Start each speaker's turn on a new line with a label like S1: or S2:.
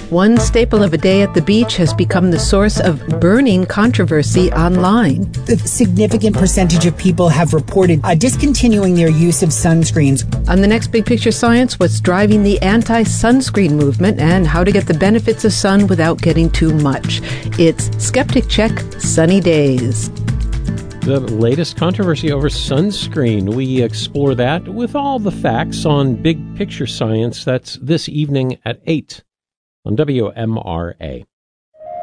S1: One staple of a day at the beach has become the source of burning controversy online.
S2: A significant percentage of people have reported discontinuing their use of sunscreens.
S1: On the next Big Picture Science, what's driving the anti-sunscreen movement and how to get the benefits of sun without getting too much. It's Skeptic Check Sunny Days.
S3: The latest controversy over sunscreen. We explore that with all the facts on Big Picture Science. That's this evening at 8 on WMRA.